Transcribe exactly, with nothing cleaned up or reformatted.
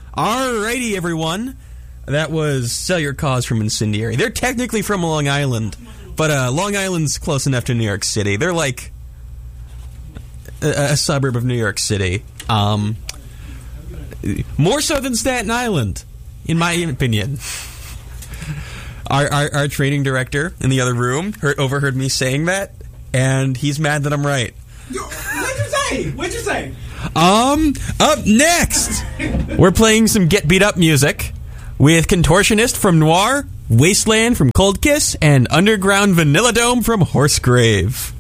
Alrighty, everyone. That was Sell Your Cause from Incendiary. They're technically from Long Island, but uh, Long Island's close enough to New York City. They're like a, a suburb of New York City. Um, more so than Staten Island, in my opinion. Our, our, our training director in the other room heard, overheard me saying that, and he's mad that I'm right. What'd you say? What'd you say? Um, up next, we're playing some Get Beat Up music with Contortionist from Noir, Wasteland from Cold Kiss, and Underground Vanilla Dome from Horsegrave.